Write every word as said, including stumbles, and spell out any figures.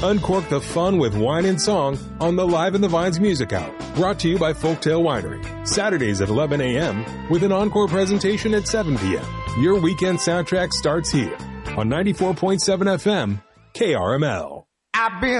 Uncork the fun with wine and song on the Live in the Vines Music Hour, brought to you by Folktail Winery. Saturdays at eleven a.m. with an encore presentation at seven p.m. Your weekend soundtrack starts here on ninety-four point seven F M, K R M L. I've been